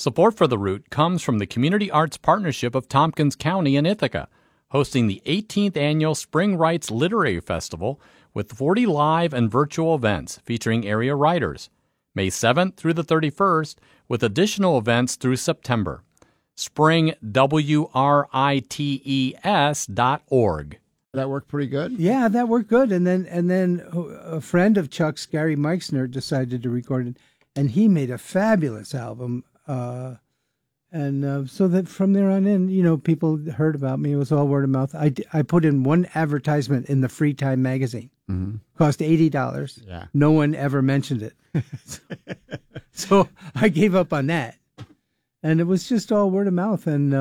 Support for The Root comes from the Community Arts Partnership of Tompkins County and Ithaca, hosting the 18th Annual Spring Writes Literary Festival with 40 live and virtual events featuring area writers, May 7th through the 31st, with additional events through September. springwrites.org. That worked pretty good? Yeah, that worked good. And then a friend of Chuck's, Gary Meixner, decided to record it, and he made a fabulous album. So that from there on in, people heard about me. It was all word of mouth. I put in one advertisement in the Free Time magazine. Mm-hmm. Cost $80. Yeah. No one ever mentioned it. So I gave up on that. And it was just all word of mouth, and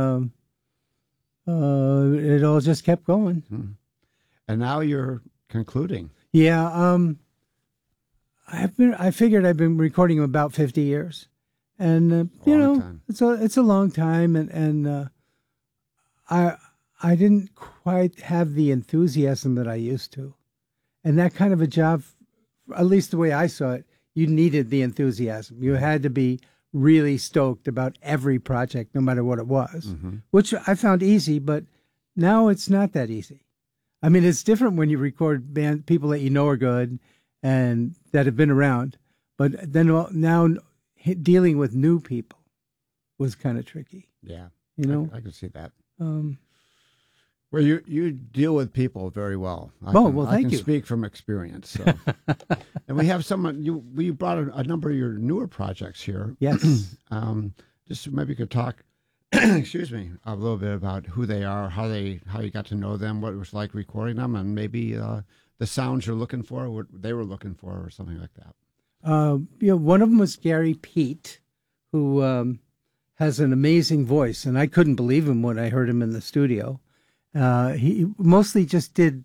it all just kept going. Mm-hmm. And now you're concluding. Yeah. I figured I've been recording about 50 years. And it's a long time, and I didn't quite have the enthusiasm that I used to, and that kind of a job, at least the way I saw it, you needed the enthusiasm. You had to be really stoked about every project, no matter what it was, mm-hmm. which I found easy, but now it's not that easy. I mean, it's different when you record people that you know are good and that have been around, but then now dealing with new people was kind of tricky. Yeah, I can see that. Well, you deal with people very well. Thank you. I can speak from experience. So. And we have we brought a number of your newer projects here. Yes. Just maybe you could talk, excuse me, a little bit about who they are, how you got to know them, what it was like recording them, and maybe the sounds you're looking for, what they were looking for, or something like that. One of them was Gary Peat, who has an amazing voice, and I couldn't believe him when I heard him in the studio. He mostly just did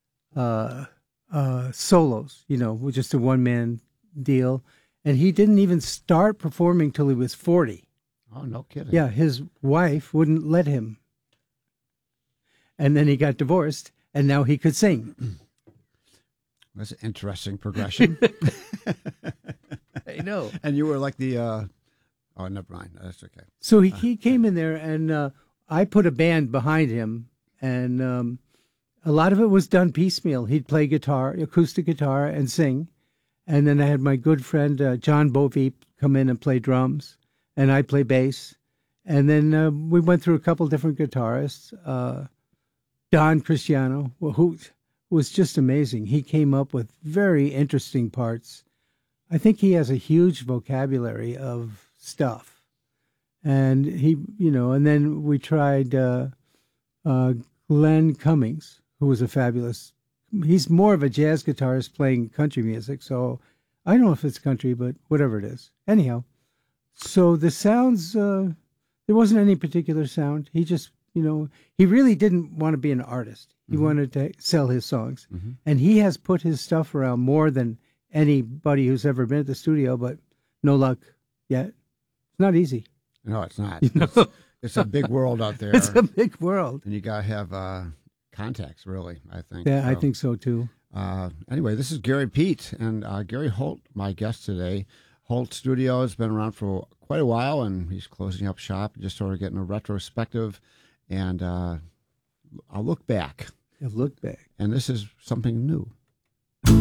solos, just a one-man deal, and he didn't even start performing till he was 40. Oh, no kidding. Yeah, his wife wouldn't let him. And then he got divorced, and now he could sing. That's an interesting progression. I know. And you were like the, oh, never mind. That's okay. So he came in there, and I put a band behind him, and a lot of it was done piecemeal. He'd play guitar, acoustic guitar, and sing. And then I had my good friend John Boveep come in and play drums, and I play bass. And then we went through a couple different guitarists. Don Cristiano, who was just amazing. He came up with very interesting parts. I think he has a huge vocabulary of stuff. And and then we tried Glenn Cummings, who was a fabulous, he's more of a jazz guitarist playing country music. So I don't know if it's country, but whatever it is. Anyhow, so the sounds, there wasn't any particular sound. He just, he really didn't want to be an artist. He mm-hmm. wanted to sell his songs. Mm-hmm. And he has put his stuff around more than anybody who's ever been at the studio, but no luck yet. It's not easy. No, it's not. It's a big world out there. It's a big world. And you got to have contacts, really, I think. Yeah, so, I think so, too. Anyway, this is Gary Peat, and Gary Holt, my guest today. Holt Studio has been around for quite a while, and he's closing up shop, just sort of getting a retrospective, and I'll look back. Look back. And this is something new.